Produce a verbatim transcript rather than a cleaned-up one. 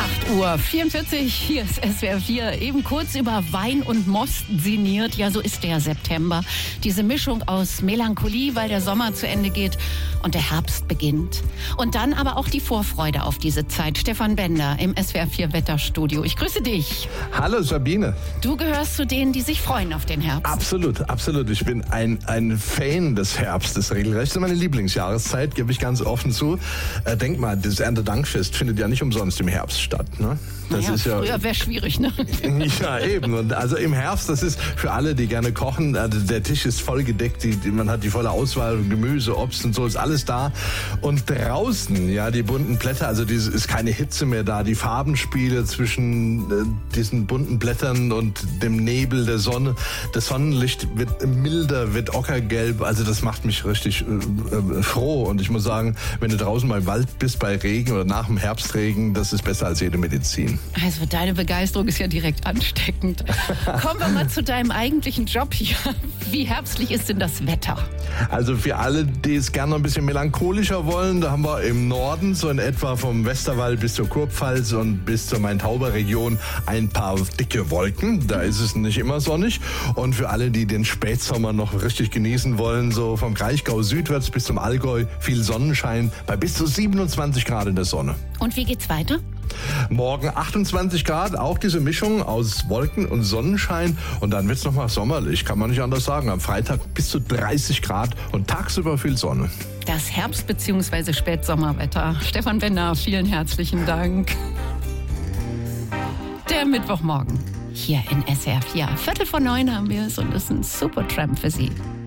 acht Uhr vierundvierzig, hier ist S W R vier, eben kurz über Wein und Most sinniert. Ja, so ist der September. Diese Mischung aus Melancholie, weil der Sommer zu Ende geht und der Herbst beginnt. Und dann aber auch die Vorfreude auf diese Zeit. Stefan Bender im S W R vier Wetterstudio. Ich grüße dich. Hallo Sabine. Du gehörst zu denen, die sich freuen auf den Herbst. Absolut, absolut. Ich bin ein, ein Fan des Herbstes regelrecht. Das ist meine Lieblingsjahreszeit, gebe ich ganz offen zu. Äh, denk mal, das Erntedankfest findet ja nicht umsonst im Herbst statt, ne? Das naja, ist ja, früher wäre schwierig, ne? Ja, eben. Und also im Herbst, das ist für alle, die gerne kochen, also der Tisch ist voll gedeckt, die, die, man hat die volle Auswahl, Gemüse, Obst und so, ist alles da. Und draußen, ja, die bunten Blätter, also es ist keine Hitze mehr da, die Farbenspiele zwischen äh, diesen bunten Blättern und dem Nebel der Sonne, das Sonnenlicht wird milder, wird ockergelb, also das macht mich richtig äh, äh, froh. Und ich muss sagen, wenn du draußen mal im Wald bist bei Regen oder nach dem Herbstregen, das ist besser als jede Medizin. Also deine Begeisterung ist ja direkt ansteckend. Kommen wir mal zu deinem eigentlichen Job hier. Wie herbstlich ist denn das Wetter? Also für alle, die es gerne noch ein bisschen melancholischer wollen, da haben wir im Norden so in etwa vom Westerwald bis zur Kurpfalz und bis zur Main-Tauber-Region ein paar dicke Wolken. Da ist es nicht immer sonnig. Und für alle, die den Spätsommer noch richtig genießen wollen, so vom Kraichgau südwärts bis zum Allgäu, viel Sonnenschein bei bis zu siebenundzwanzig Grad in der Sonne. Und wie geht's weiter? Morgen achtundzwanzig Grad, auch diese Mischung aus Wolken und Sonnenschein. Und dann wird es nochmal sommerlich, kann man nicht anders sagen. Am Freitag bis zu dreißig Grad und tagsüber viel Sonne. Das Herbst- bzw. Spätsommerwetter. Stefan Bender, vielen herzlichen Dank. Der Mittwochmorgen hier in S W R vier. Viertel vor neun haben wir es und es ist ein super Tramp für Sie.